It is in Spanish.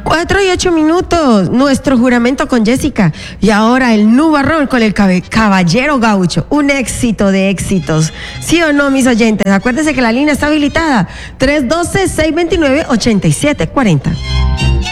4:08, nuestro juramento con Jessica. Y ahora el nubarrón con el caballero gaucho. Un éxito de éxitos. ¿Sí o no, mis oyentes? Acuérdense que la línea está habilitada. 312-629-8740.